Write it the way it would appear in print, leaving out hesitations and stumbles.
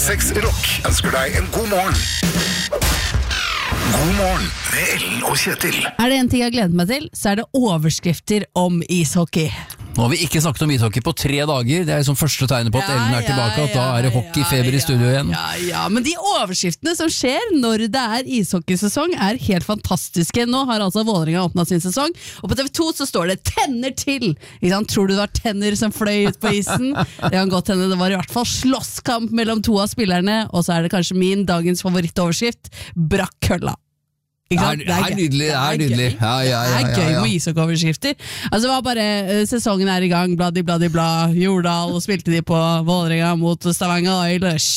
96 Rock ønsker deg en god morgen. God morgen med Ellen og Kjetil. Er det en ting jeg gleder meg til, så er det overskrifter om ishockey. Nå har vi ikke snakket om ishockey på 3 dager. Det er liksom første tegnet på at Ellen er tilbake, at da er det hockeyfeber i studio igjen. Ja, men de overskriftene som skjer når det er ishockeysesong er helt fantastiske. Nå har altså Vålerenga åpnet sin sesong, og på TV 2 så står det tenner til. Tror du det var tenner som fløy ut på isen? Det kan godt hende det var i hvert fall slåsskamp mellom 2 av spillerne, og så er det kanskje min dagens favorittoverskrift, brakk kølla. Det er nydelig, det er nydelig. Det er gøy med ishockeyoverskrifter. Altså det var bare, sesongen er i gang, bla, Jordal spilte de på Vålerenga mot Stavanger Oilers.